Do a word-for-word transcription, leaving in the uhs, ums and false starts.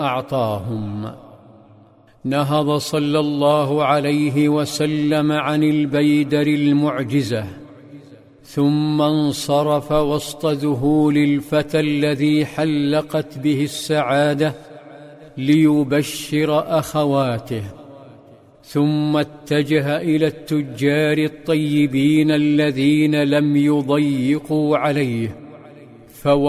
أعطاهم. نهض صلى الله عليه وسلم عن البيدر المعجزة، ثم انصرف وسط ذهول الفتى الذي حلقت به السعادة ليبشر أخواته، ثم اتجه إلى التجار الطيبين الذين لم يضيقوا عليه،